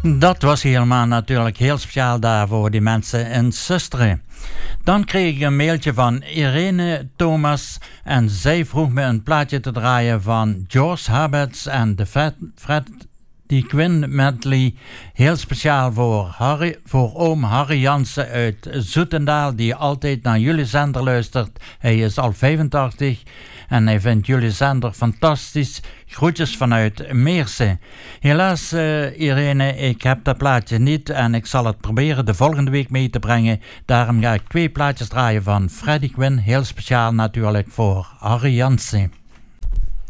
Dat was helemaal natuurlijk heel speciaal daar voor die mensen in Susteren. Dan kreeg ik een mailtje van Irene Thomas en zij vroeg me een plaatje te draaien van George Habets en de Freddie Quinn medley. Heel speciaal voor oom Harry Jansen uit Zoetendaal, die altijd naar jullie zender luistert. Hij is al 85 en hij vindt jullie zender fantastisch. Groetjes vanuit Meersen. Helaas Irene, ik heb dat plaatje niet en ik zal het proberen de volgende week mee te brengen. Daarom ga ik 2 plaatjes draaien van Freddie Quinn. Heel speciaal natuurlijk voor Harry Jansen.